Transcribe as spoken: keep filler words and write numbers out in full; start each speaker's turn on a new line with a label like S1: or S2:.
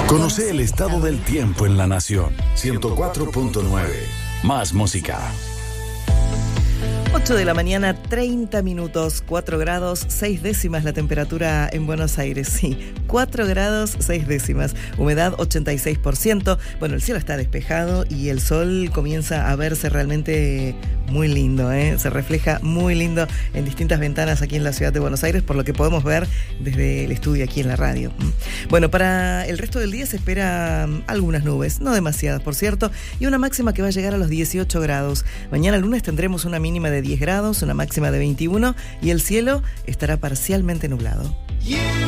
S1: Conoce el estado del tiempo en la nación. ciento cuatro punto nueve. Más música.
S2: ocho de la mañana, treinta minutos, cuatro grados, seis décimas la temperatura en Buenos Aires. Sí, cuatro grados, seis décimas. Humedad ochenta y seis por ciento. Bueno, el cielo está despejado y el sol comienza a verse realmente muy lindo, ¿eh? Se refleja muy lindo en distintas ventanas aquí en la ciudad de Buenos Aires, por lo que podemos ver desde el estudio aquí en la radio. Bueno, para el resto del día se espera algunas nubes, no demasiadas, por cierto, y una máxima que va a llegar a los dieciocho grados. Mañana lunes tendremos una mínima de diez grados, una máxima de veintiuno y el cielo estará parcialmente nublado.